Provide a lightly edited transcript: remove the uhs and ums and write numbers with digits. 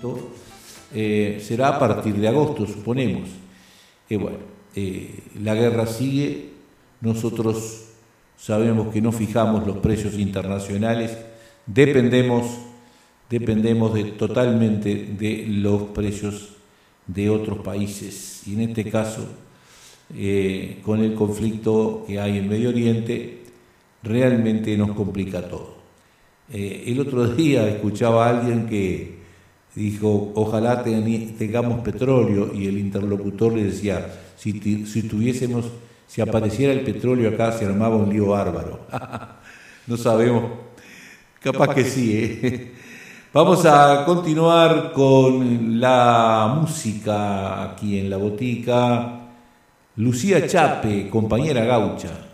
conflicto será a partir de agosto, suponemos. La guerra sigue, nosotros sabemos que no fijamos los precios internacionales, dependemos totalmente de los precios de otros países, y en este caso, con el conflicto que hay en Medio Oriente, realmente nos complica todo. El otro día escuchaba a alguien que dijo, ojalá tengamos petróleo, y el interlocutor le decía, si apareciera el petróleo acá se armaba un lío bárbaro. No sabemos, capaz que sí. Vamos a continuar con la música aquí en La Botica. Lucía Chape, compañera gaucha.